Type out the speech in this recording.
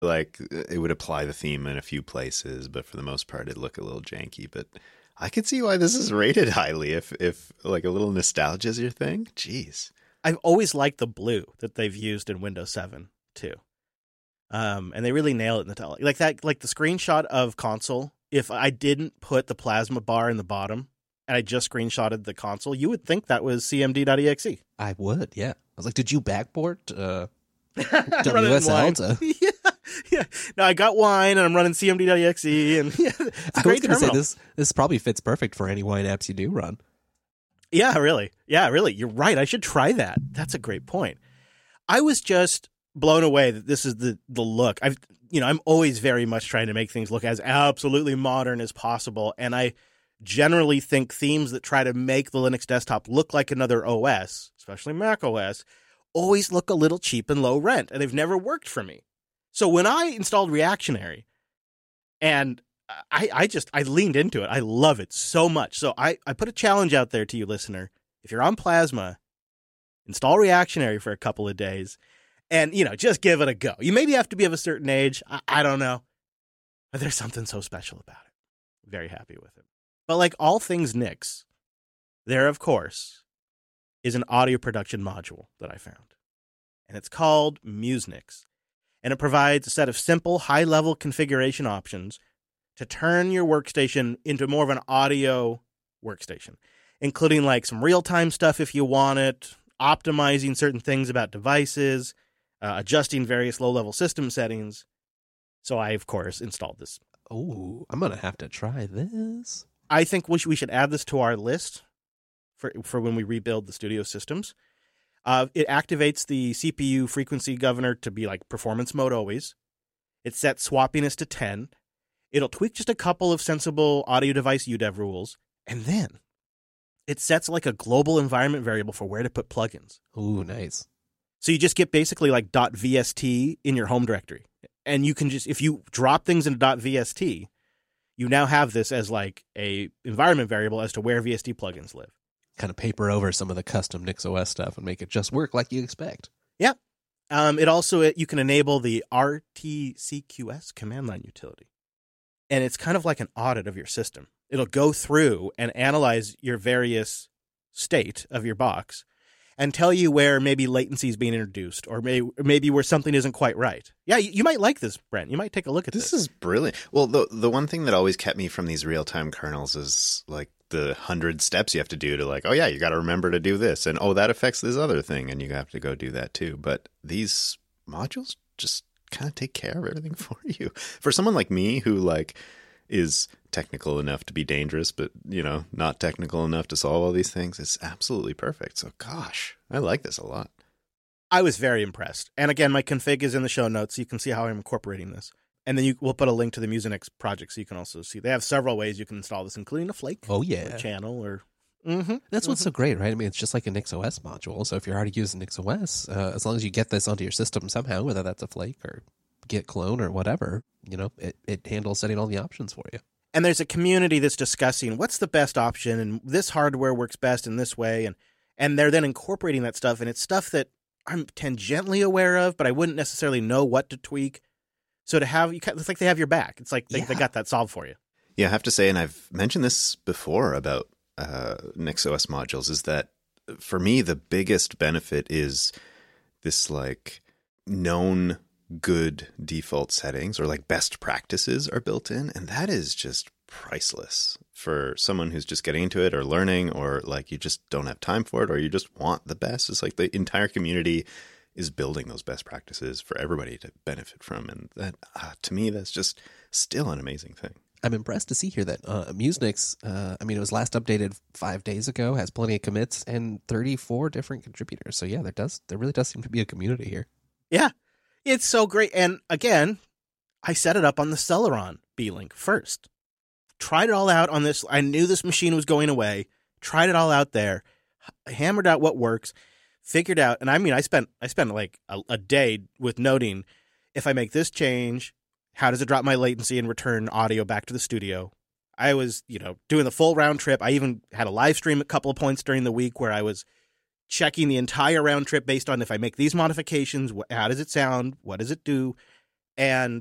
Like, it would apply the theme in a few places, but for the most part, it'd look a little janky. But I could see why this is rated highly if like a little nostalgia is your thing. Jeez. I've always liked the blue that they've used in Windows 7 too. And they really nail it in the tele. Like that, like the screenshot of console. If I didn't put the plasma bar in the bottom and I just screenshotted the console, you would think that was cmd.exe. I would, yeah. I was like, did you backport Running WSL to... Yeah. No, I got wine and I'm running cmd.exe and it's a I great was going to say terminal. this probably fits perfect for any wine apps you do run. Yeah, really. Yeah, really. You're right. I should try that. That's a great point. I was just blown away that this is the look. I'm always very much trying to make things look as absolutely modern as possible. And I generally think themes that try to make the Linux desktop look like another OS, especially Mac OS, always look a little cheap and low rent. And they've never worked for me. So when I installed Reactionary and I leaned into it. I love it so much. So I put a challenge out there to you, listener. If you're on Plasma, install Reactionary for a couple of days and, just give it a go. You maybe have to be of a certain age. I don't know. But there's something so special about it. Very happy with it. But like all things Nix, there, of course, is an audio production module that I found. And it's called MuseNix. And it provides a set of simple, high-level configuration options to turn your workstation into more of an audio workstation, including like some real-time stuff if you want it, optimizing certain things about devices, adjusting various low-level system settings. So I, of course, installed this. Oh, I'm going to have to try this. I think we should add this to our list for when we rebuild the studio systems. It activates the CPU frequency governor to be like performance mode always. It sets swappiness to 10. It'll tweak just a couple of sensible audio device UDEV rules, and then it sets like a global environment variable for where to put plugins. Ooh, nice. So you just get basically like .vst in your home directory. And you can just, if you drop things into .vst, you now have this as like a environment variable as to where VST plugins live. Kind of paper over some of the custom NixOS stuff and make it just work like you expect. Yeah. You can enable the RTCQS command line utility. And it's kind of like an audit of your system. It'll go through and analyze your various state of your box and tell you where maybe latency is being introduced or maybe where something isn't quite right. Yeah, you might like this, Brent. You might take a look at this. This is brilliant. Well, the one thing that always kept me from these real-time kernels is like the 100 steps you have to do to like, oh yeah, you got to remember to do this. And oh, that affects this other thing. And you have to go do that too. But these modules just kind of take care of everything for you. For someone like me who like is technical enough to be dangerous, but not technical enough to solve all these things, it's absolutely perfect. So gosh, I like this a lot. I was very impressed. And again, my config is in the show notes, so you can see how I'm incorporating this. And then we'll put a link to the MuseNix project so you can also see. They have several ways you can install this, including a Flake. Oh, yeah. Or channel or... That's what's so great, right? I mean, it's just like a NixOS module. So if you're already using NixOS, as long as you get this onto your system somehow, whether that's a Flake or Git clone or whatever, it handles setting all the options for you. And there's a community that's discussing what's the best option and this hardware works best in this way. And they're then incorporating that stuff. And it's stuff that I'm tangentially aware of, but I wouldn't necessarily know what to tweak. So to have, it's like they have your back. It's like they got that solved for you. Yeah, I have to say, and I've mentioned this before about NixOS modules, is that for me, the biggest benefit is this like known good default settings or like best practices are built in. And that is just priceless for someone who's just getting into it or learning, or like you just don't have time for it, or you just want the best. It's like the entire community is building those best practices for everybody to benefit from. And that, to me, that's just still an amazing thing. I'm impressed to see here that MuseNix, it was last updated 5 days ago, has plenty of commits and 34 different contributors. So yeah, there really does seem to be a community here. Yeah, it's so great. And again, I set it up on the Celeron B-Link first. Tried it all out on this. I knew this machine was going away. Tried it all out there. Hammered out what works. Figured out. And I mean, I spent like a day with noting, if I make this change, how does it drop my latency and return audio back to the studio? I was, doing the full round trip. I even had a live stream a couple of points during the week where I was checking the entire round trip based on if I make these modifications, how does it sound? What does it do? And